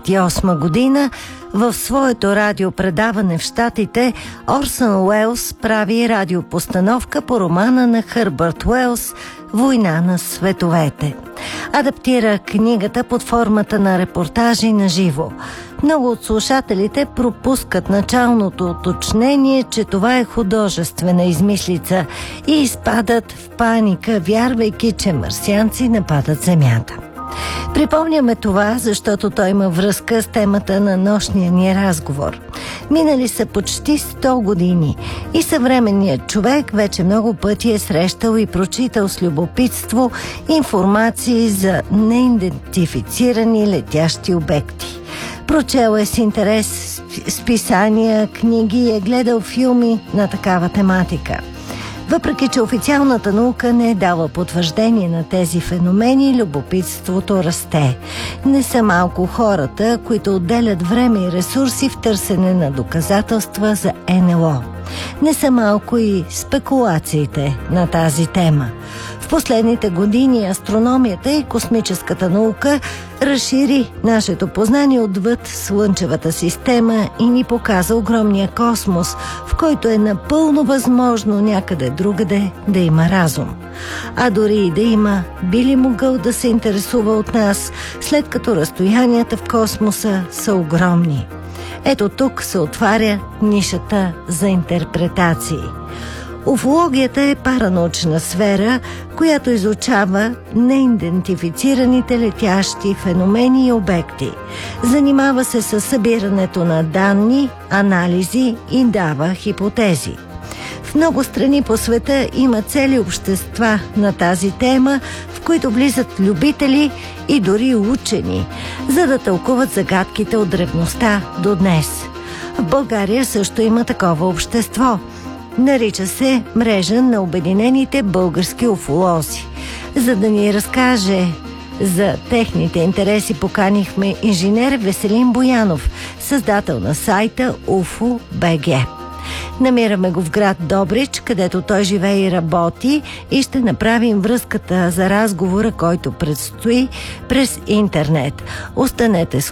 1948 година в своето радиопредаване в Щатите Орсън Уелс прави радиопостановка по романа на Хърбърт Уелс «Война на световете». Адаптира книгата под формата на репортажи на живо. Много от слушателите пропускат началното уточнение, че това е художествена измислица и изпадат в паника, вярвайки, че марсианци нападат Земята. Припомняме това, защото той има връзка с темата на нощния ни разговор. Минали са почти 100 години и съвременният човек вече много пъти е срещал и прочитал с любопитство информации за неидентифицирани летящи обекти. Прочел е с интерес списания, книги и е гледал филми на такава тематика. Въпреки че официалната наука не е дала потвърждение на тези феномени, любопитството расте. Не са малко хората, които отделят време и ресурси в търсене на доказателства за НЛО. Не са малко и спекулациите на тази тема. В последните години астрономията и космическата наука разшири нашето познание отвъд Слънчевата система и ни показа огромния космос, в който е напълно възможно някъде другаде да има разум. А дори и да има, би ли могъл да се интересува от нас, след като разстоянията в космоса са огромни? Ето тук се отваря нишата за интерпретации. Уфологията е паранаучна сфера, която изучава неидентифицираните летящи феномени и обекти. Занимава се с събирането на данни, анализи и дава хипотези. В много страни по света има цели общества на тази тема, в които влизат любители и дори учени, за да тълкуват загадките от древността до днес. В България също има такова общество. Нарича се Мрежа на обединените български уфолози. За да ни разкаже за техните интереси, поканихме инженер Веселин Боянов, създател на сайта UFO.BG. Намираме го в град Добрич, където той живее и работи, и ще направим връзката за разговора, който предстои през интернет. Останете с